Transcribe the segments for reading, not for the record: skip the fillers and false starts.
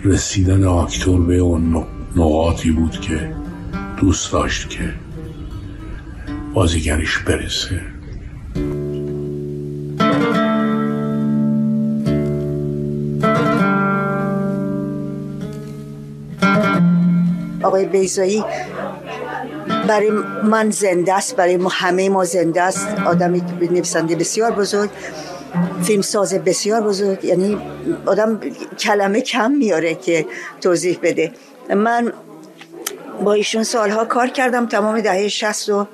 رسیدن آکتور به اون نقاطی بود که دوست داشت که بازیگریش برسه. آقای بیضایی برای من زنده است، برای ما همه ما زنده است. آدمی نویسنده بسیار بزرگ، فیلمساز بسیار بزرگ، یعنی آدم کلمه کم میاره که توضیح بده. من با ایشون سالها کار کردم، تمام دهه 60 و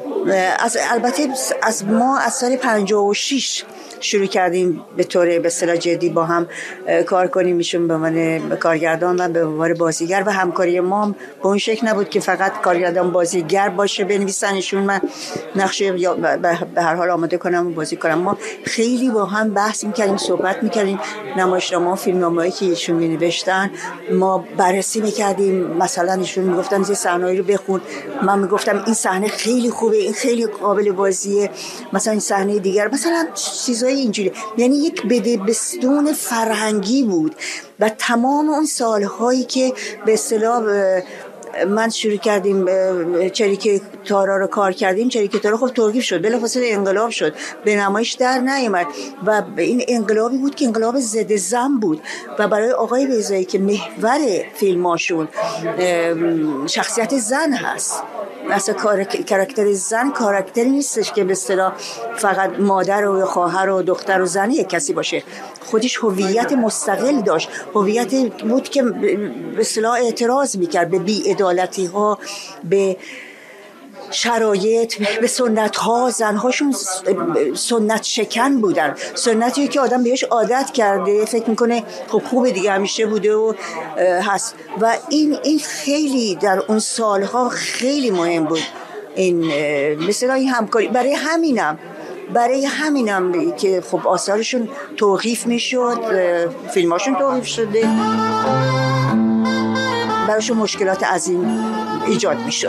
البته ما از سال 56 شروع کردیم به طور به اصطلاح جدی با هم کار کنیم. ایشون به من کارگردان، من به عنوان بازیگر، و همکاری ما به اون شکل نبود که فقط کارگردان بازیگر باشه بنویسن، ایشون من نقشه یا به هر حال آماده کنم و بازی کنم. ما خیلی با هم بحث می‌کردیم، صحبت می‌کردیم، نمایشنامه‌ها، فیلمنامه‌ای که ایشون می‌نوشتن ما بررسی می‌کردیم. مثلا ایشون میگفتن این صحنه‌ای رو بخون، من میگفتم این صحنه خیلی خوبه، این خیلی قابل بازیه، مثلا این صحنه دیگر، مثلا چیزای اینجوری. یعنی یک بدبستون فرهنگی بود. و تمام اون سالهایی که به اصطلاح من شروع کردیم چریک تارا رو کار کردیم، چریک تارا خب توقیف شد، بلافاصله انقلاب شد، به نمایش در نیامد و این انقلابی بود که انقلاب ضد زن بود. و برای آقای بیضایی که محور فیلماشون شخصیت زن هست، مثلا کاراکتر زن کاراکتری نیستش که به اصطلاح فقط مادر و خواهر و دختر و زنی یک کسی باشه، خودش هویت مستقل داشت، هویت بود که به اصطلاح اعتراض میکرد به بی‌عدالتی ها، به شرایط، به سنت ها. زنهاشون سنت شکن بودن، سنتی که آدم بهش عادت کرده، فکر میکنه خب خوبه دیگه، همیشه بوده و هست. و این خیلی در اون سالها خیلی مهم بود، این مثلا این همکاری. برای همینم که خب آثارشون توقیف میشد، فیلماشون توقیف شده، براشون مشکلات عظیم ایجاد میشد.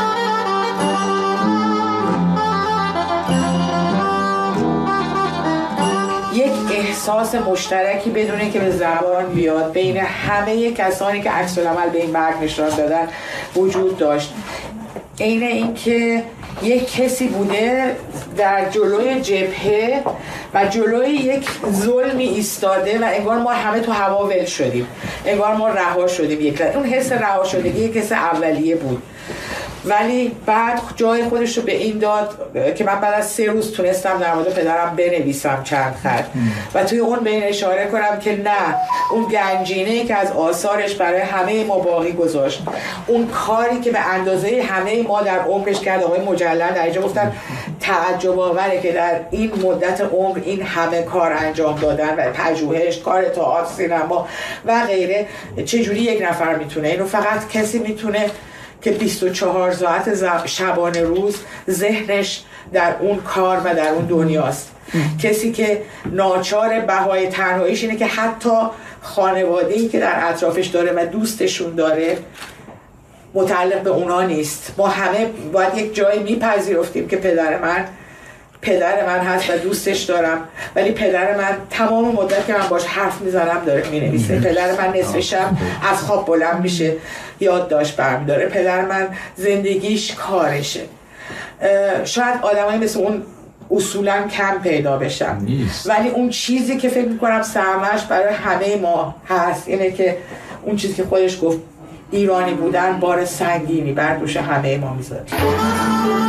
یک احساس مشترکی بدونه که به زبان بیاد بین همه کسانی که عکس العمل به این مرگ نشان دادن وجود داشت. عین این که یک کسی بوده در جلوی جبهه و جلوی یک ظلمی ایستاده و انگار ما همه تو هوا ول شدیم، انگار ما رها شدیم. اون حس رها شدگی یک حس اولیه بود، ولی بعد جای خودش رو به این داد که من بعد از 3 روز تونستم در مورد پدرم بنویسم چند خط و توی اون به این اشاره کنم که نه، اون گنجینه‌ای که از آثارش برای همه ما باقی گذاشت، اون کاری که به اندازه همه ما در عمرش کرد. آقای مجلل در اینجا گفتن تعجب آوره که در این مدت عمر این همه کار انجام دادن و پژوهش، کار تئاتر، سینما و غیره، چجوری یک نفر میتونه اینو؟ فقط کسی میتونه که 24 ساعت شبانه روز ذهنش در اون کار و در اون دنیاست. کسی که ناچار بهای تنهاییش اینه که حتی خانواده‌ای که در اطرافش داره و دوستشون داره متعلق به اونا نیست. ما همه باید یک جایی میپذیرفتیم که پدر من هست و دوستش دارم، ولی پدر من تمام مدت که من باش حرف میزنم داره مینویسه. پدر من نصف شب از خواب بلند میشه یادداشت برمی‌داره. پدر من زندگیش کارشه. شاید آدمایی مثل اون اصولا کم پیدا بشن، ولی اون چیزی که فکر میکنم سرمش برای همه ما هست اینه که اون چیزی که خودش گفت ایرانی بودن بار سنگینی بر دوش همه ما میذاره.